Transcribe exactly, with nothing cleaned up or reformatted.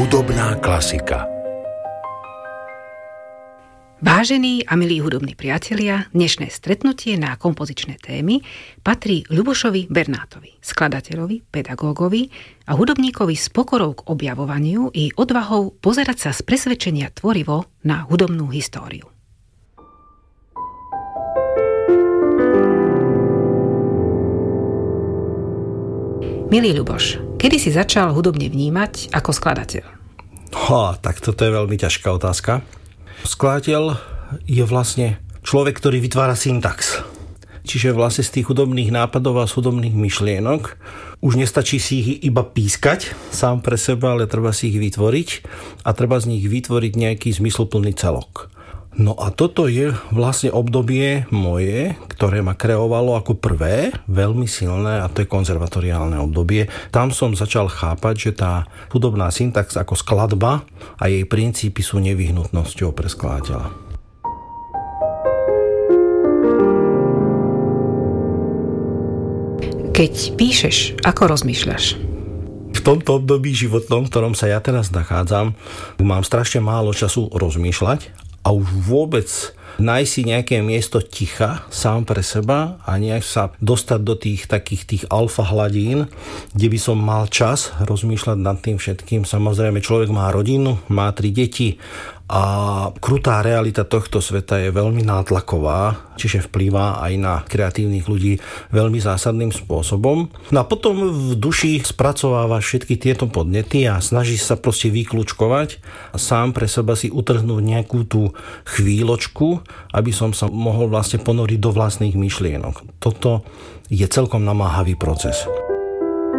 Hudobná klasika. Vážení a milí hudobní priatelia, dnešné stretnutie na kompozičné témy patrí Ľubošovi Bernátovi, skladateľovi, pedagógovi a hudobníkovi s pokorou k objavovaniu i odvahou pozerať sa z presvedčenia tvorivo na hudobnú históriu. Milý Ľuboš, kedy si začal hudobne vnímať ako skladateľ? Ha, tak toto je veľmi ťažká otázka. Skladateľ je vlastne človek, ktorý vytvára syntax. Čiže vlastne z tých hudobných nápadov a z hudobných myšlienok už nestačí si ich iba pískať sám pre seba, ale treba si ich vytvoriť a treba z nich vytvoriť nejaký zmysluplný celok. No a toto je vlastne obdobie moje, ktoré ma kreovalo ako prvé, veľmi silné, a to je konzervatoriálne obdobie. Tam som začal chápať, že tá hudobná syntax ako skladba a jej princípy sú nevyhnutnosťou pre skladateľa. Keď píšeš, ako rozmýšľaš? V tomto období životnom, v ktorom sa ja teraz nachádzam, mám strašne málo času rozmýšľať a už vôbec nájsť si nejaké miesto ticha sám pre seba a nejak sa dostať do tých takých tých alfa hladín, kde by som mal čas rozmýšľať nad tým všetkým. Samozrejme, človek má rodinu, má tri deti a krutá realita tohto sveta je veľmi nátlaková, čiže vplýva aj na kreatívnych ľudí veľmi zásadným spôsobom. No a potom v duši spracováva všetky tieto podnety a snaží sa proste vyklúčkovať a sám pre seba si utrhnúť nejakú tú chvíľočku, aby som sa mohol vlastne ponoriť do vlastných myšlienok. Toto je celkom namáhavý proces.